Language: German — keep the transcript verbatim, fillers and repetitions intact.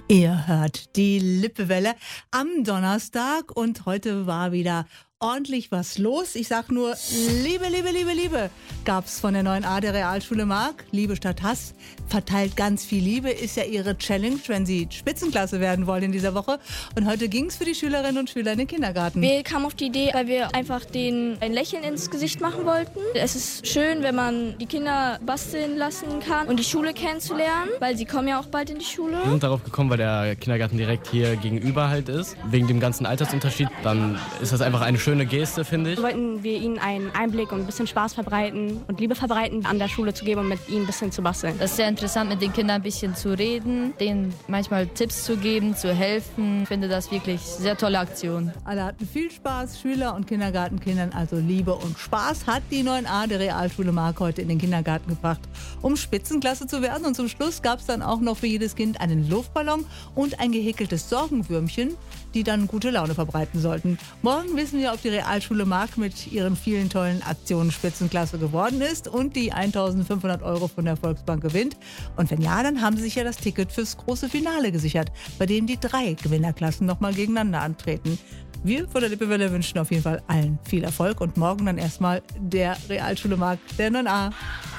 Ihr hört die Lippewelle am Donnerstag und heute war wieder ordentlich was los. Ich sag nur, Liebe, Liebe, Liebe, Liebe gab's von der neun a der Realschule Mark. Liebe statt Hass, verteilt ganz viel Liebe, ist ja ihre Challenge, wenn sie Spitzenklasse werden wollen in dieser Woche. Und heute ging's für die Schülerinnen und Schüler in den Kindergarten. Wir kamen auf die Idee, weil wir einfach denen ein Lächeln ins Gesicht machen wollten. Es ist schön, wenn man die Kinder basteln lassen kann und die Schule kennenzulernen, weil sie kommen ja auch bald in die Schule. Wir sind darauf gekommen, weil der Kindergarten direkt hier gegenüber halt ist. Wegen dem ganzen Altersunterschied, dann ist das einfach eine schöne Geste, finde ich. Wollten wir ihnen einen Einblick und ein bisschen Spaß verbreiten und Liebe verbreiten, an der Schule zu geben und mit ihnen ein bisschen zu basteln. Das ist sehr interessant, mit den Kindern ein bisschen zu reden, denen manchmal Tipps zu geben, zu helfen. Ich finde das wirklich sehr tolle Aktion. Alle hatten viel Spaß, Schüler und Kindergartenkindern, also Liebe und Spaß hat die neun a der Realschule Mark heute in den Kindergarten gebracht, um Spitzenklasse zu werden. Und zum Schluss gab es dann auch noch für jedes Kind einen Luftballon und ein gehäkeltes Sorgenwürmchen, die dann gute Laune verbreiten sollten. Morgen wissen wir, ob die Realschule Mark mit ihren vielen tollen Aktionen Spitzenklasse geworden ist und die eintausendfünfhundert Euro von der Volksbank gewinnt. Und wenn ja, dann haben sie sich ja das Ticket fürs große Finale gesichert, bei dem die drei Gewinnerklassen nochmal gegeneinander antreten. Wir von der Lippewelle wünschen auf jeden Fall allen viel Erfolg und morgen dann erstmal der Realschule Mark der neun a.